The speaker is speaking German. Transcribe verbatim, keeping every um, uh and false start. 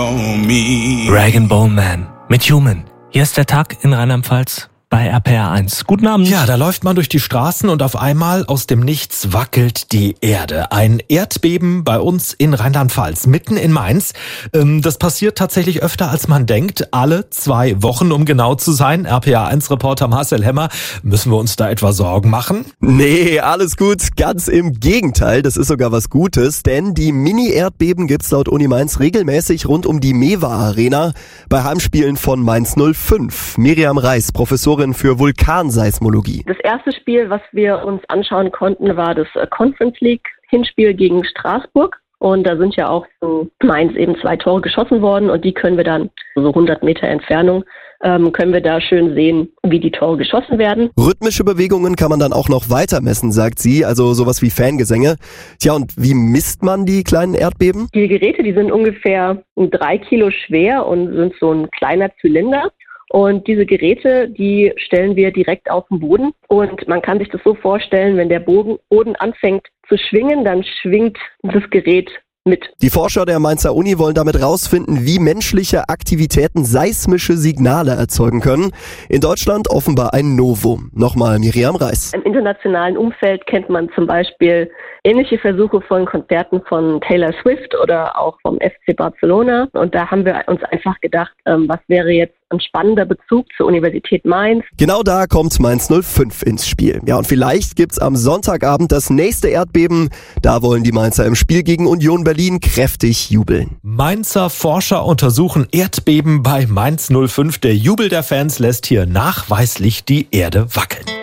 Rag and Bone Man mit Human. Hier ist der Tag in Rheinland-Pfalz bei R P R eins. Guten Abend. Ja, da läuft man durch die Straßen und auf einmal aus dem Nichts wackelt die Erde. Ein Erdbeben bei uns in Rheinland-Pfalz, mitten in Mainz. Ähm, das passiert tatsächlich öfter, als man denkt. Alle zwei Wochen, um genau zu sein. R P R eins Reporter Marcel Hemmer. Müssen wir uns da etwa Sorgen machen? Nee, alles gut. Ganz im Gegenteil. Das ist sogar was Gutes. Denn die Mini-Erdbeben gibt's laut Uni Mainz regelmäßig rund um die Mewa Arena bei Heimspielen von Mainz null fünf. Miriam Reis, Professorin für Vulkanseismologie. Das erste Spiel, was wir uns anschauen konnten, war das Conference League Hinspiel gegen Straßburg. Und da sind ja auch in Mainz eben zwei Tore geschossen worden und die können wir dann, so hundert Meter Entfernung, ähm, können wir da schön sehen, wie die Tore geschossen werden. Rhythmische Bewegungen kann man dann auch noch weiter messen, sagt sie, also sowas wie Fangesänge. Tja, und wie misst man die kleinen Erdbeben? Die Geräte, die sind ungefähr drei Kilo schwer und sind so ein kleiner Zylinder. Und diese Geräte, die stellen wir direkt auf den Boden. Und man kann sich das so vorstellen, wenn der Boden, Boden anfängt zu schwingen, dann schwingt das Gerät mit. Die Forscher der Mainzer Uni wollen damit rausfinden, wie menschliche Aktivitäten seismische Signale erzeugen können. In Deutschland offenbar ein Novum. Nochmal Miriam Reis. Im internationalen Umfeld kennt man zum Beispiel ähnliche Versuche von Konzerten von Taylor Swift oder auch vom F C Barcelona. Und da haben wir uns einfach gedacht, ähm, was wäre jetzt ein spannender Bezug zur Universität Mainz. Genau da kommt Mainz null fünf ins Spiel. Ja, und vielleicht gibt's am Sonntagabend das nächste Erdbeben. Da wollen die Mainzer im Spiel gegen Union Berlin kräftig jubeln. Mainzer Forscher untersuchen Erdbeben bei Mainz null fünf. Der Jubel der Fans lässt hier nachweislich die Erde wackeln.